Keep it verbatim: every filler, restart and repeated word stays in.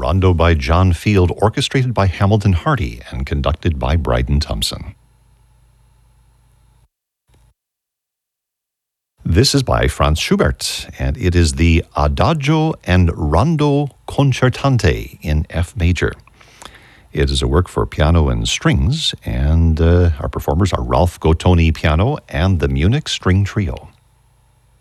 Rondo by John Field, orchestrated by Hamilton Hardy and conducted by Bryden Thompson. This is by Franz Schubert, and it is the Adagio and Rondo Concertante in F major. It is a work for piano and strings, and uh, our performers are Ralph Gottoni piano and the Munich String Trio.